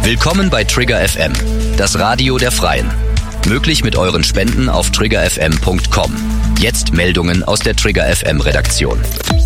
Willkommen bei Trigger FM, das Radio der Freien. Möglich mit euren Spenden auf triggerfm.com. Jetzt Meldungen aus der Trigger FM Redaktion.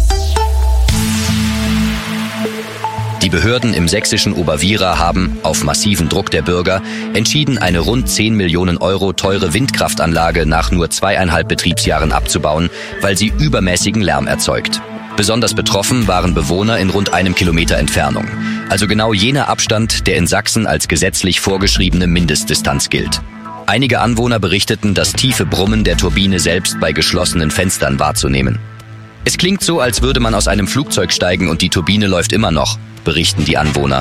Die Behörden im sächsischen Oberwiera haben, auf massiven Druck der Bürger, entschieden, eine rund 10 Millionen Euro teure Windkraftanlage nach nur 2,5 Betriebsjahren abzubauen, weil sie übermäßigen Lärm erzeugt. Besonders betroffen waren Bewohner in rund 1 Kilometer Entfernung. Also genau jener Abstand, der in Sachsen als gesetzlich vorgeschriebene Mindestdistanz gilt. Einige Anwohner berichteten, das tiefe Brummen der Turbine selbst bei geschlossenen Fenstern wahrzunehmen. Es klingt so, als würde man aus einem Flugzeug steigen und die Turbine läuft immer noch, berichten die Anwohner.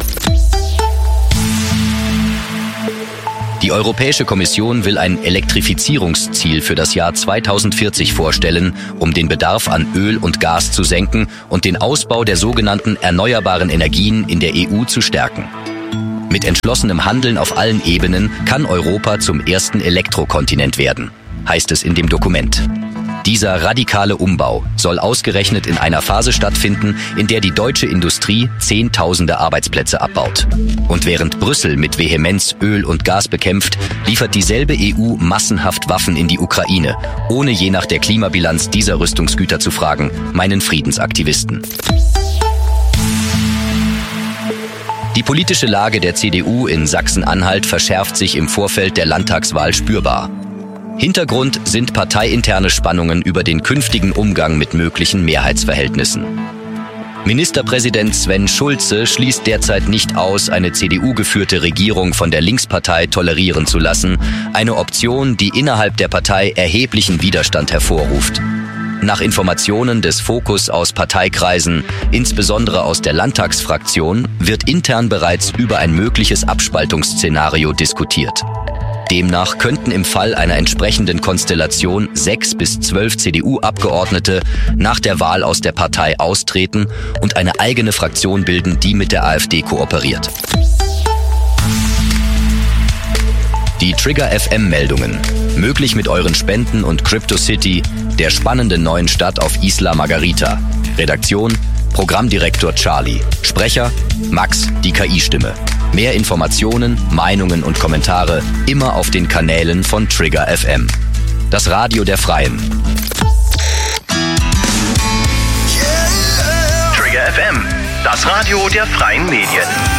Die Europäische Kommission will ein Elektrifizierungsziel für das Jahr 2040 vorstellen, um den Bedarf an Öl und Gas zu senken und den Ausbau der sogenannten erneuerbaren Energien in der EU zu stärken. Mit entschlossenem Handeln auf allen Ebenen kann Europa zum ersten Elektrokontinent werden, heißt es in dem Dokument. Dieser radikale Umbau soll ausgerechnet in einer Phase stattfinden, in der die deutsche Industrie Zehntausende Arbeitsplätze abbaut. Und während Brüssel mit Vehemenz Öl und Gas bekämpft, liefert dieselbe EU massenhaft Waffen in die Ukraine, ohne je nach der Klimabilanz dieser Rüstungsgüter zu fragen, meinen Friedensaktivisten. Die politische Lage der CDU in Sachsen-Anhalt verschärft sich im Vorfeld der Landtagswahl spürbar. Hintergrund sind parteiinterne Spannungen über den künftigen Umgang mit möglichen Mehrheitsverhältnissen. Ministerpräsident Sven Schulze schließt derzeit nicht aus, eine CDU-geführte Regierung von der Linkspartei tolerieren zu lassen, eine Option, die innerhalb der Partei erheblichen Widerstand hervorruft. Nach Informationen des Fokus aus Parteikreisen, insbesondere aus der Landtagsfraktion, wird intern bereits über ein mögliches Abspaltungsszenario diskutiert. Demnach könnten im Fall einer entsprechenden Konstellation 6 bis 12 CDU-Abgeordnete nach der Wahl aus der Partei austreten und eine eigene Fraktion bilden, die mit der AfD kooperiert. Die Trigger FM-Meldungen. Möglich mit euren Spenden und CryptoCity, der spannenden neuen Stadt auf Isla Margarita. Redaktion: Programmdirektor Charlie. Sprecher: Max, die KI-Stimme. Mehr Informationen, Meinungen und Kommentare immer auf den Kanälen von Trigger FM. Das Radio der Freien. Trigger FM, das Radio der Freien Medien.